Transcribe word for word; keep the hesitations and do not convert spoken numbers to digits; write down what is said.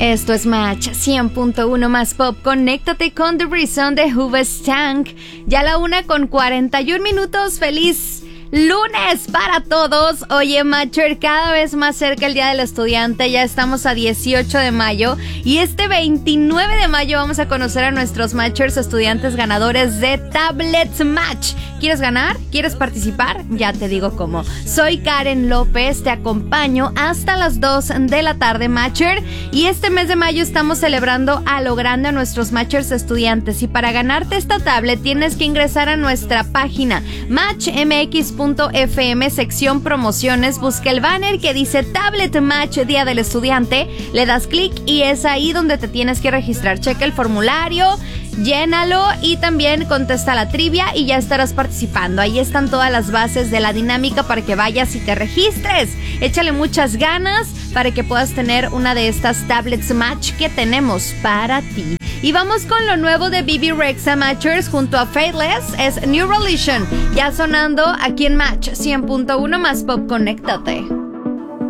Esto es Match cien punto uno más pop. Conéctate con The Reason de Hoobastank. Ya la una con cuarenta y un minutos. Feliz lunes para todos. Oye, Matcher, cada vez más cerca el Día del Estudiante. Ya estamos a dieciocho de mayo. Y este veintinueve de mayo vamos a conocer a nuestros Matchers estudiantes ganadores de Tablets Match. ¿Quieres ganar? ¿Quieres participar? Ya te digo cómo. Soy Karen López, te acompaño hasta las dos de la tarde, Matcher. Y este mes de mayo estamos celebrando a lo grande a nuestros Matchers estudiantes. Y para ganarte esta tablet tienes que ingresar a nuestra página match m x punto f m, sección promociones. Busca el banner que dice Tablet Match Día del Estudiante. Le das clic y es ahí donde te tienes que registrar. Checa el formulario, llénalo y también contesta la trivia y ya estarás participando. Ahí están todas las bases de la dinámica para que vayas y te registres. Échale muchas ganas para que puedas tener una de estas tablets Match que tenemos para ti. Y vamos con lo nuevo de Bebe Rexha, Matchers, junto a Faithless. Es New Religion, ya sonando aquí en Match cien punto uno más pop. Conéctate.